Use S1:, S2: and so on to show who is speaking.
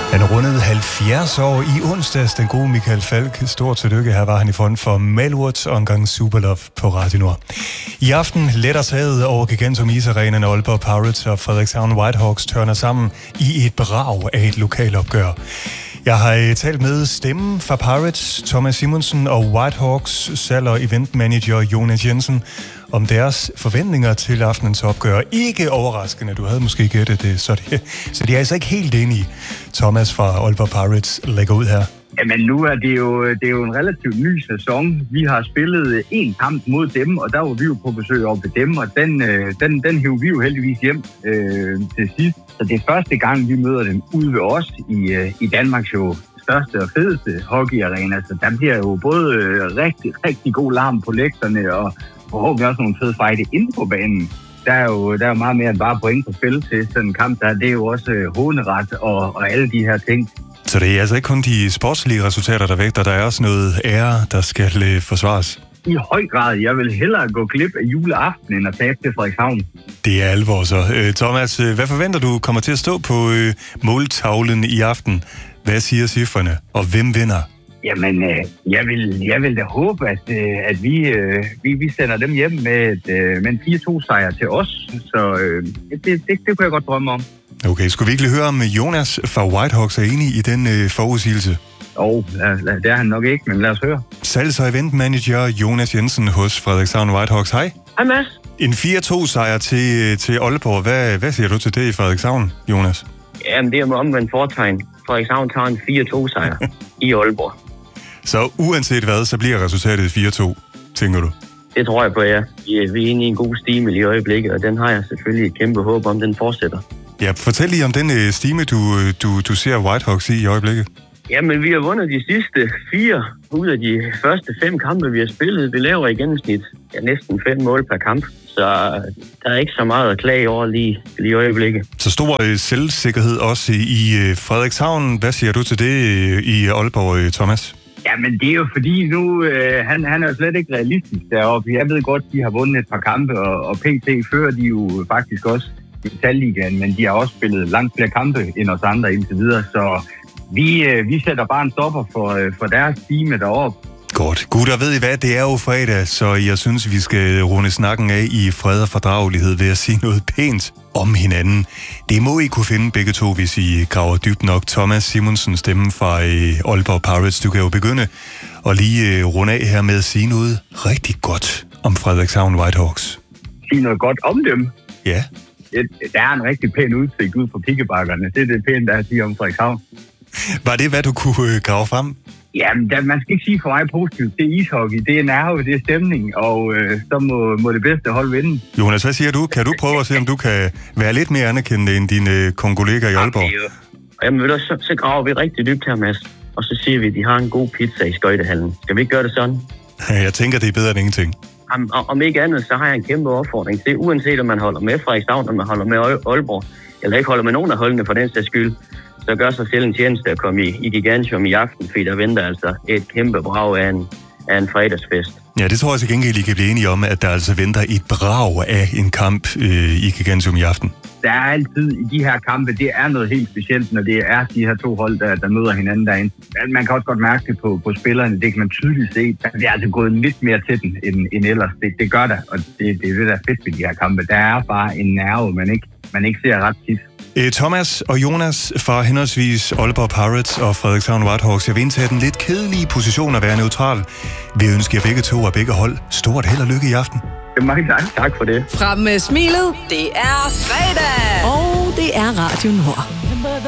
S1: Han rundede 70 år i onsdags, den gode Michael Falk. Stort tillykke, her var han i front for Malwood og en gang Superlove på Radio Nord. I aften letter taget over Gigantum Isarenaen, Aalborg Pirates og Frederikshavn Whitehawks tørner sammen i et brag af et lokalopgør. Jeg har talt med stemmen fra Pirates, Thomas Simonsen, og Whitehawks salg- og eventmanager Jonas Jensen om deres forventninger til aftenens opgør. Ikke overraskende, du havde måske gættet det, så de er altså ikke helt enige. Thomas fra Aalborg Pirates lægger ud her.
S2: Jamen nu er det jo en relativt ny sæson. Vi har spillet en kamp mod dem, og der var vi jo på besøg op ved dem, og den hævde vi jo heldigvis hjem til sidst. Så det er første gang, vi møder dem ude ved os i Danmarks jo største og fedeste hockeyarena. Så der bliver jo både rigtig, rigtig god larm på lægterne, og forhåbentlig også nogle fede fighter inde på banen. Der er jo meget mere end bare point på spil til sådan en kamp. Det er jo også håneret og alle de her ting.
S1: Så det er altså ikke kun de sportslige resultater, der vægter. Der er også noget ære, der skal forsvares.
S2: I høj grad. Jeg vil hellere gå glip af juleaften, end at tabe til Frederikshavn.
S1: Det er alvor så. Thomas, hvad forventer du kommer til at stå på måltavlen i aften? Hvad siger cifrene, og hvem vinder?
S2: Jamen, jeg vil da håbe, at vi sender dem hjem med en 4-2-sejr til os. Så det kunne jeg godt drømme om.
S1: Okay, skulle vi ikke høre, om Jonas fra Whitehawks er enig i den forudsigelse?
S2: Det er han nok ikke, men lad os høre.
S1: Salgs- og eventmanager Jonas Jensen hos Frederikshavn Whitehawks. Hej.
S3: Hej, Mads.
S1: En 4-2-sejr til Aalborg. Hvad siger du til det i Frederikshavn, Jonas?
S3: Jamen, det er med omvendt fortegn. Frederikshavn tager en 4-2-sejr i Aalborg.
S1: Så uanset hvad, så bliver resultatet 4-2, tænker du?
S3: Det tror jeg på, ja. Vi er inde i en god stime i øjeblikket, og den har jeg selvfølgelig et kæmpe håb om, den fortsætter. Ja,
S1: fortæl lige om den stime, du ser Whitehawks i øjeblikket.
S3: Jamen, vi har vundet de sidste 4 ud af de første 5 kampe, vi har spillet. Vi laver i gennemsnit næsten 5 mål per kamp, så der er ikke så meget at klage over lige i øjeblikket.
S1: Så stor selvsikkerhed også i Frederikshavn. Hvad siger du til det i Aalborg, Thomas?
S2: Jamen, det er jo fordi nu, han er jo slet ikke realistisk deroppe. Jeg ved godt, de har vundet et par kampe, og PT fører de jo faktisk også i Metalligaen, men de har også spillet langt flere kampe end os andre indtil videre, så vi sætter bare en stopper for deres time deroppe.
S1: Godt. Gutter, ved I hvad? Det er jo fredag, så jeg synes, vi skal runde snakken af i fred og fordragelighed ved at sige noget pænt om hinanden. Det må I kunne finde begge to, hvis I graver dybt nok. Thomas Simonsen, stemmen fra Aalborg Pirates. Du kan jo begynde at lige runde af her med at sige noget rigtig godt om Frederikshavn Whitehawks.
S2: Sige noget godt om dem?
S1: Ja.
S2: Der er en rigtig pæn udsigt ud på pikkebakkerne. Det er det pæne, der er at sige om Frederikshavn.
S1: Var det, hvad du kunne grave frem?
S2: Jamen, man skal ikke sige for mig positivt. Det er ishockey, det er nerve, det er stemning, og så må det bedste hold vinde.
S1: Jonas, hvad siger du? Kan du prøve at se, om du kan være lidt mere anerkendende end dine kollegaer i Aalborg?
S3: Jamen, så graver vi rigtig dybt her, Mads. Og så siger vi, at de har en god pizza i skøjtehallen. Skal vi ikke gøre det sådan?
S1: Jeg tænker, det er bedre end ingenting.
S3: Om ikke andet, så har jeg en kæmpe opfordring til, uanset om man holder med Frederikshavn, om man holder med Aalborg, eller ikke holder med nogen af holdene for den sags skyld, så gør sig selv en tjeneste at komme i Gigantium i aften, fordi der venter altså et kæmpe brag af en fredagsfest.
S1: Ja, det tror jeg til gengæld, I kan blive enige om, at der altså venter et brag af en kamp i Gigantium i aften.
S2: Der er altid i de her kampe, det er noget helt specielt, når det er de her to hold, der møder hinanden derinde. Man kan også godt mærke det på spillerne, det kan man tydeligt se. Det er altså gået lidt mere til den end ellers. Det gør der, og det er det, der er fedt ved de her kampe. Der er bare en nerve, man ikke ser ret tit.
S1: Thomas og Jonas fra henholdsvis Aalborg Pirates og Frederikshavn Whitehawks. Jeg vil indtage den lidt kedelige position at være neutral. Vi ønsker jer begge to og begge hold stort held og lykke i aften.
S2: Mange tak.
S3: Tak for det.
S4: Frem med smilet. Det er fredag. Og det er Radio Nord.